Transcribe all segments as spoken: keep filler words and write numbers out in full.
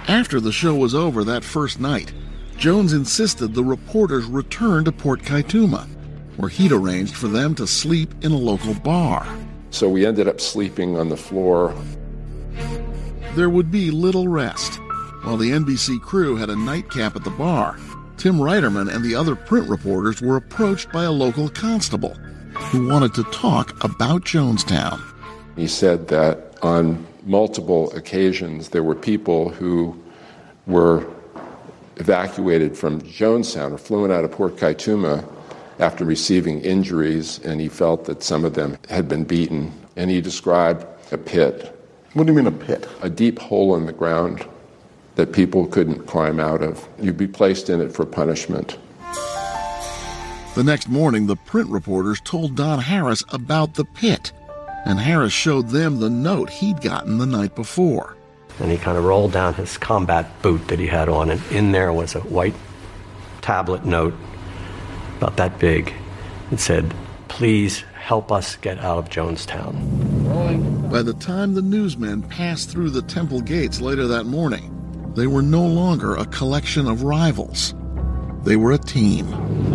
After the show was over that first night, Jones insisted the reporters return to Port Kaituma, where he'd arranged for them to sleep in a local bar. So we ended up sleeping on the floor. There would be little rest. While the N B C crew had a nightcap at the bar, Tim Reiterman and the other print reporters were approached by a local constable who wanted to talk about Jonestown. He said that on multiple occasions there were people who were evacuated from Jonestown or flew out of Port Kaituma after receiving injuries, and he felt that some of them had been beaten. And he described a pit. What do you mean a pit? A deep hole in the ground that people couldn't climb out of. You'd be placed in it for punishment. The next morning, the print reporters told Don Harris about the pit, and Harris showed them the note he'd gotten the night before. And he kind of rolled down his combat boot that he had on, and in there was a white tablet note about that big. It said, "Please help us get out of Jonestown." By the time the newsmen passed through the temple gates later that morning, they were no longer a collection of rivals. They were a team.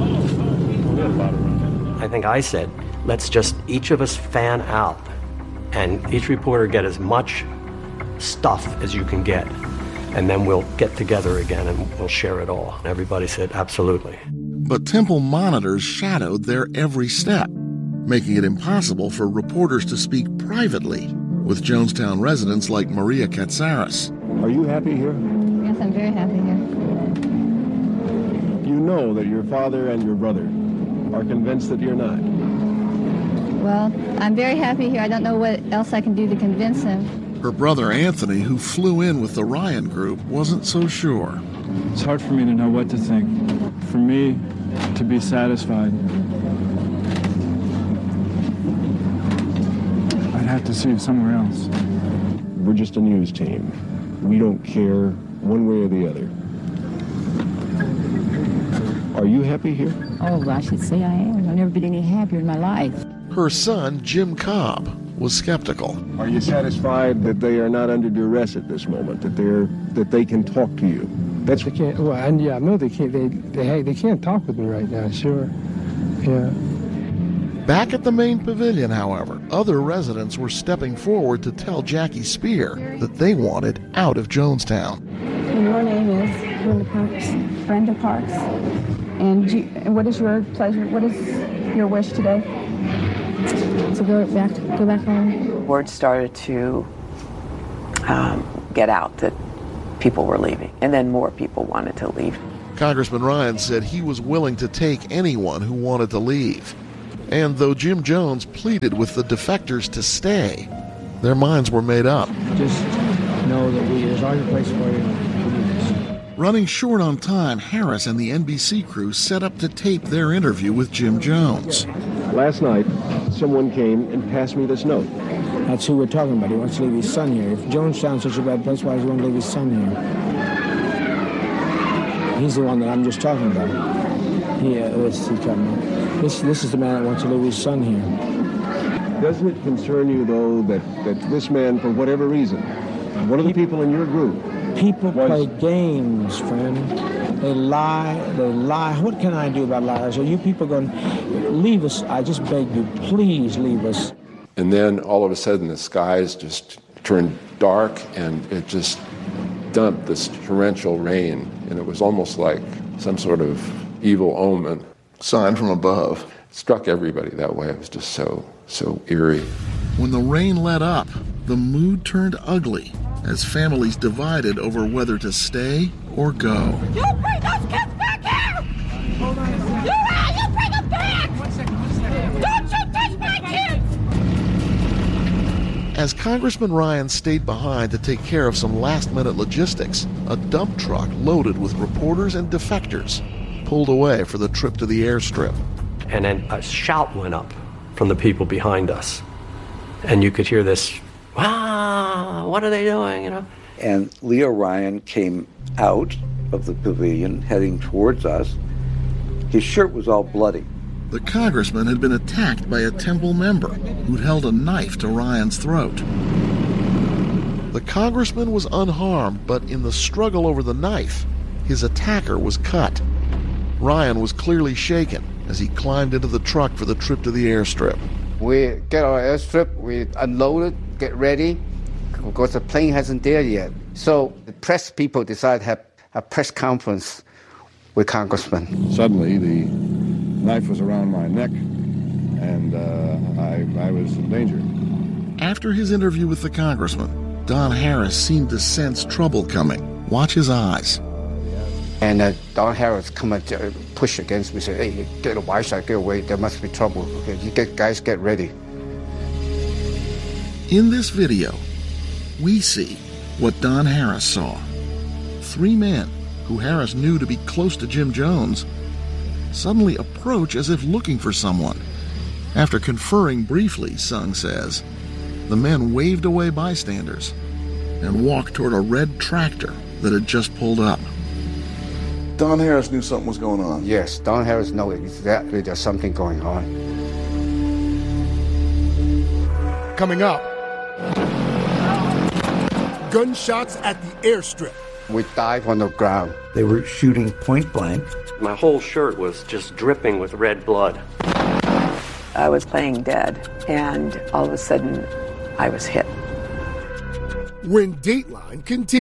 I think I said, let's just each of us fan out, and each reporter get as much stuff as you can get, and then we'll get together again and we'll share it all. And everybody said, absolutely. But temple monitors shadowed their every step, making it impossible for reporters to speak privately with Jonestown residents like Maria Katsaris. Are you happy here? Yes, I'm very happy here. You know that your father and your brother are convinced that you're not. Well, I'm very happy here. I don't know what else I can do to convince them. Her brother Anthony, who flew in with the Ryan group, wasn't so sure. It's hard for me to know what to think. For me to be satisfied, I'd have to see it somewhere else. We're just a news team. We don't care one way or the other. Are you happy here? Oh, I should say I am. I've never been any happier in my life. Her son, Jim Cobb, was skeptical. Are you satisfied that they are not under duress at this moment, that they're that they can talk to you? That's they can't. Well, and yeah, I know they can't. They they hey, they can't talk with me right now. Sure, yeah. Back at the main pavilion, however, other residents were stepping forward to tell Jackie Spear that they wanted out of Jonestown. And your name is Brenda Parks. Brenda Parks. And, you, and what is your pleasure? What is your wish today? To go back, go back home. Word started to um, get out that people were leaving, and then more people wanted to leave. Congressman Ryan said he was willing to take anyone who wanted to leave. And though Jim Jones pleaded with the defectors to stay, their minds were made up. Just know that we, there's always a place for you. Running short on time, Harris and the N B C crew set up to tape their interview with Jim Jones. Last night, someone came and passed me this note. That's who we're talking about. He wants to leave his son here. If Jonestown's such a bad place, why does he want to leave his son here? He's the one that I'm just talking about. Yeah, this, he's talking about. This, this is the man that wants to leave his son here. Doesn't it concern you, though, that, that this man, for whatever reason, one of the people in your group... People was... play games, friend. They lie, they lie. What can I do about liars? Are you people going to leave us? I just beg you, please leave us. And then all of a sudden the skies just turned dark and it just dumped this torrential rain. And it was almost like some sort of evil omen. Sign from above. It struck everybody that way. It was just so, so eerie. When the rain let up, the mood turned ugly as families divided over whether to stay or go. You bring those kids back here! Hold on a second. You, uh, you bring them back! One second, one second. Don't you touch my kids! As Congressman Ryan stayed behind to take care of some last-minute logistics, a dump truck loaded with reporters and defectors pulled away for the trip to the airstrip. And then a shout went up from the people behind us. And you could hear this, wow, what are they doing, you know? And Leo Ryan came out of the pavilion, heading towards us. His shirt was all bloody. The congressman had been attacked by a temple member who'd held a knife to Ryan's throat. The congressman was unharmed, but in the struggle over the knife, his attacker was cut. Ryan was clearly shaken as he climbed into the truck for the trip to the airstrip. We get our airstrip, we unload it, get ready, because the plane hasn't there yet. So the press people decided to have a press conference with Congressman. Suddenly, the knife was around my neck, and uh, I, I was in danger. After his interview with the congressman, Don Harris seemed to sense trouble coming. Watch his eyes. And uh, Don Harris come and uh, push against me, say, hey, get a wide side, get away, there must be trouble. Okay, you get, guys, get ready. In this video, we see what Don Harris saw. Three men, who Harris knew to be close to Jim Jones, suddenly approach as if looking for someone. After conferring briefly, Sung says, the men waved away bystanders and walked toward a red tractor that had just pulled up. Don Harris knew something was going on. Yes, Don Harris knew exactly there's something going on. Coming up, gunshots at the airstrip. We dive on the ground. They were shooting point blank. My whole shirt was just dripping with red blood. I was playing dead, and all of a sudden, I was hit. When Dateline continues.